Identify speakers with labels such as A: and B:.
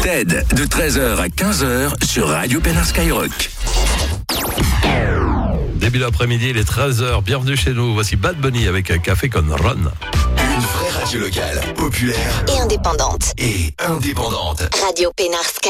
A: Ted, de 13h à 15h sur Radio Pénard Skyrock.
B: Début d'après-midi, il est 13h. Bienvenue chez nous. Voici Bad Bunny avec un café con Ron.
A: Une vraie radio locale, populaire
C: et indépendante.
A: et indépendante.
C: Radio Pénard Skyrock.